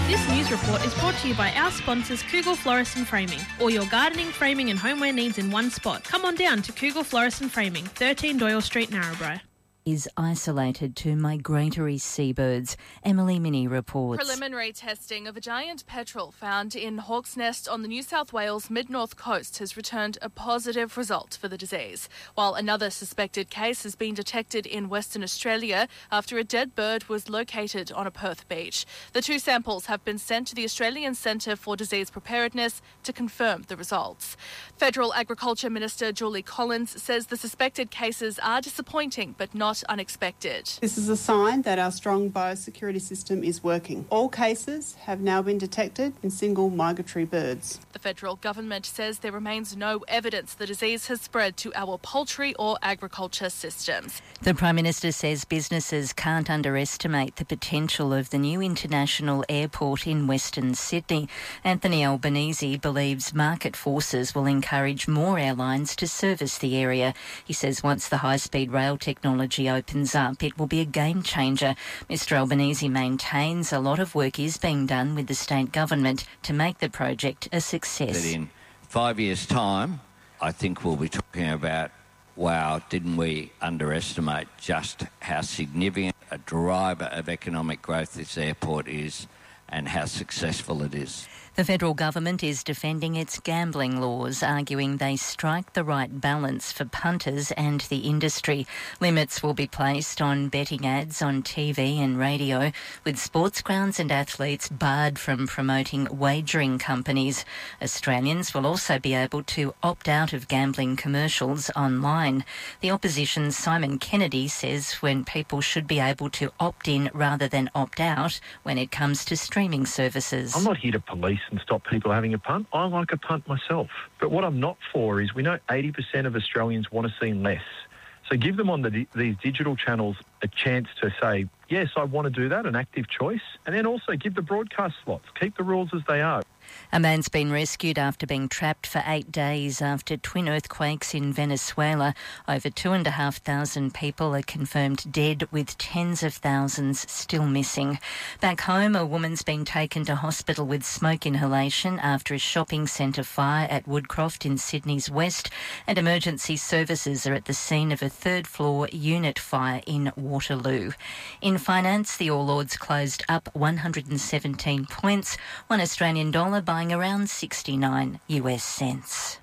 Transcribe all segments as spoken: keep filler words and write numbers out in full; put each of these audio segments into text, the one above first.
This news report is brought to you by our sponsors Kugel Florist and Framing. All your gardening, framing and homeware needs in one spot. Come on down to Kugel Florist and Framing, thirteen Doyle Street, Narrabri. Is isolated to migratory seabirds. Emily Minnie reports. Preliminary testing of a giant petrel found in Hawk's Nest on the New South Wales mid-north coast has returned a positive result for the disease, while another suspected case has been detected in Western Australia after a dead bird was located on a Perth beach. The two samples have been sent to the Australian Centre for Disease Preparedness to confirm the results. Federal Agriculture Minister Julie Collins says the suspected cases are disappointing but not unexpected. This is a sign that our strong biosecurity system is working. All cases have now been detected in single migratory birds. The federal government says there remains no evidence the disease has spread to our poultry or agriculture systems. The Prime Minister says businesses can't underestimate the potential of the new international airport in Western Sydney. Anthony Albanese believes market forces will encourage more airlines to service the area. He says once the high-speed rail technology opens up, it will be a game changer. Mister Albanese maintains a lot of work is being done with the state government to make the project a success. That in five years' time, I think we'll be talking about, wow, didn't we underestimate just how significant a driver of economic growth this airport is and how successful it is. The federal government is defending its gambling laws, arguing they strike the right balance for punters and the industry. Limits will be placed on betting ads on T V and radio, with sports grounds and athletes barred from promoting wagering companies. Australians will also be able to opt out of gambling commercials online. The opposition's Simon Kennedy says when people should be able to opt in rather than opt out when it comes to streaming services. I'm not here to police and stop people having a punt. I like a punt myself. But what I'm not for is we know eighty percent of Australians want to see less. So give them on the, these digital channels a chance to say, yes, I want to do that, an active choice. And then also give the broadcast slots. Keep the rules as they are. A man's been rescued after being trapped for eight days after twin earthquakes in Venezuela. Over two and a half thousand people are confirmed dead, with tens of thousands still missing. Back home, a woman's been taken to hospital with smoke inhalation after a shopping centre fire at Woodcroft in Sydney's west, and emergency services are at the scene of a third floor unit fire in Waterloo. In finance, the All Ords closed up one hundred seventeen points, one Australian dollar buying around sixty-nine US cents.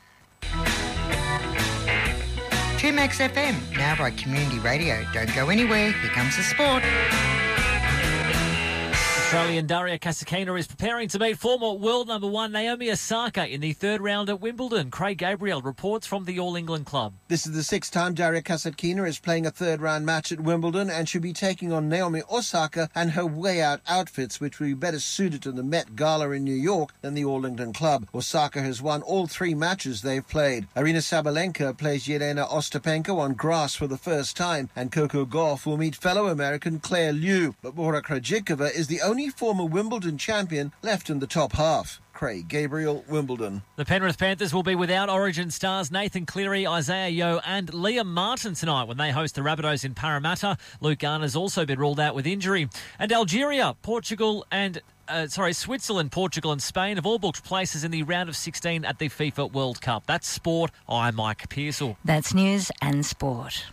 two Max F M, now by Community Radio. Don't go anywhere, here comes the sport. Australian Daria Kasatkina is preparing to meet former world number one Naomi Osaka in the third round at Wimbledon. Craig Gabriel reports from the All England Club. This is the sixth time Daria Kasatkina is playing a third round match at Wimbledon, and she'll be taking on Naomi Osaka and her way out outfits, which will be better suited to the Met Gala in New York than the All England Club. Osaka has won all three matches they've played. Arina Sabalenka plays Yelena Ostapenko on grass for the first time, and Coco Gauff will meet fellow American Claire Liu. But Bora Krejcikova is the only former Wimbledon champion left in the top half. Craig Gabriel, Wimbledon. The Penrith Panthers will be without Origin stars Nathan Cleary, Isaiah Yeo and Liam Martin tonight when they host the Rabbitohs in Parramatta. Luke Garner's also been ruled out with injury. And Algeria, Portugal and Uh, sorry, Switzerland, Portugal and Spain have all booked places in the round of sixteen at the FIFA World Cup. That's sport. I'm Mike Pearsall. That's news and sport.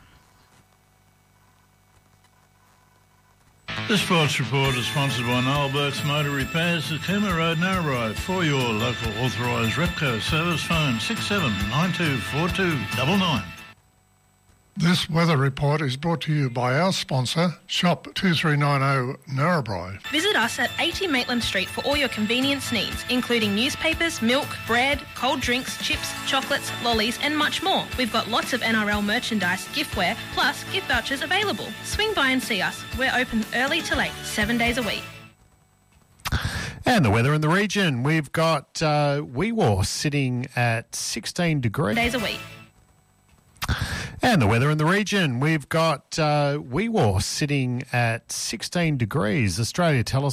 The Sports Report is sponsored by Noel Burke's Motor Repairs at Cooma Road, Narrabri. For your local authorised Repco service, phone six seven nine two four two nine nine. This weather report is brought to you by our sponsor, Shop two three nine zero Narrabri. Visit us at eighty Maitland Street for all your convenience needs, including newspapers, milk, bread, cold drinks, chips, chocolates, lollies and much more. We've got lots of N R L merchandise, giftware, plus gift vouchers available. Swing by and see us. We're open early to late, seven days a week. And the weather in the region. We've got uh, Weewaw sitting at sixteen degrees. Days a week. And the weather in the region. We've got uh, Weewaw sitting at sixteen degrees. Australia Tele